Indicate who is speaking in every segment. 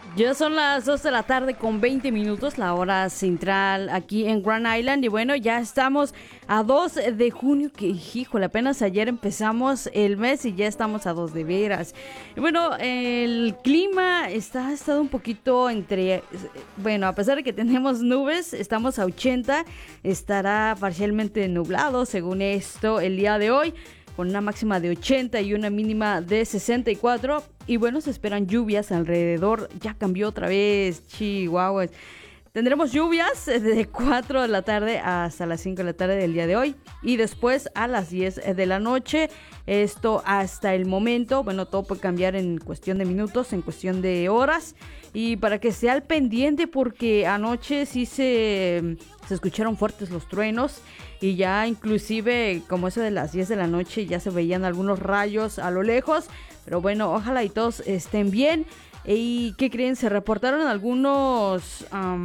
Speaker 1: Ya son las 2 de la tarde con 20 minutos, la hora central aquí en Grand Island. Y bueno, ya estamos a 2 de junio, que híjole, apenas ayer empezamos el mes y ya estamos a 2 de veras. Y bueno, el clima ha estado un poquito bueno, a pesar de que tenemos nubes, estamos a 80, estará parcialmente nublado según esto el día de hoy, con una máxima de 80 y una mínima de 64. Y bueno, se esperan lluvias alrededor. Ya cambió otra vez, Chihuahua. Tendremos lluvias de 4 de la tarde hasta las 5 de la tarde del día de hoy. Y después a las 10 de la noche. Esto hasta el momento. Bueno, todo puede cambiar en cuestión de minutos, en cuestión de horas. Y para que sea al pendiente, porque anoche sí se escucharon fuertes los truenos. Y ya inclusive, como eso de las 10 de la noche, ya se veían algunos rayos a lo lejos. Pero bueno, ojalá y todos estén bien. ¿Y qué creen? Se reportaron algunas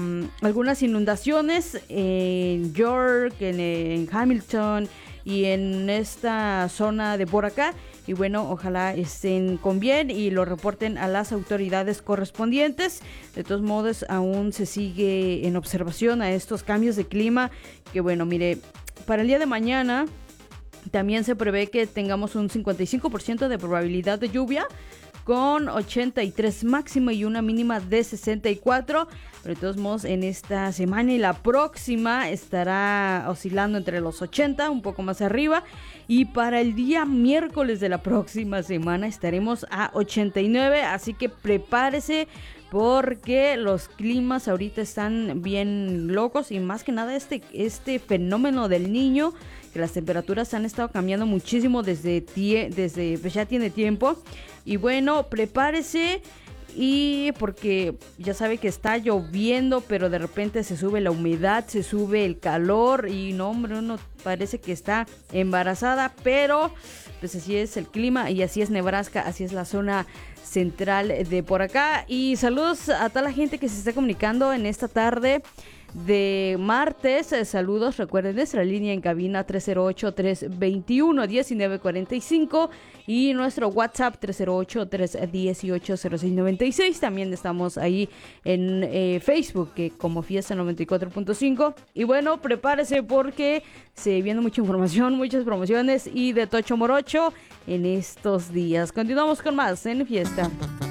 Speaker 1: inundaciones en York, en Hamilton y en esta zona de por acá. Y bueno, ojalá estén con bien y lo reporten a las autoridades correspondientes. De todos modos, aún se sigue en observación a estos cambios de clima. Que bueno, mire, para el día de mañana también se prevé que tengamos un 55% de probabilidad de lluvia, con 83 máxima y una mínima de 64. Pero de todos modos, en esta semana y la próxima estará oscilando entre los 80, un poco más arriba. Y para el día miércoles de la próxima semana estaremos a 89. Así que prepárese, porque los climas ahorita están bien locos. Y más que nada este fenómeno del Niño, que las temperaturas han estado cambiando muchísimo desde pues ya tiene tiempo. Y bueno, prepárese, y porque ya sabe que está lloviendo, pero de repente se sube la humedad, se sube el calor y no, hombre, uno parece que está embarazada, pero pues así es el clima y así es Nebraska, así es la zona central de por acá. Y saludos a toda la gente que se está comunicando en esta tarde de martes. Saludos, recuerden nuestra línea en cabina 308-321-1945 y nuestro WhatsApp 308-318-0696. También estamos ahí en Facebook, que como Fiesta 94.5. Y bueno, prepárese porque se viene mucha información, muchas promociones y de Tocho Morocho en estos días. Continuamos con más en Fiesta.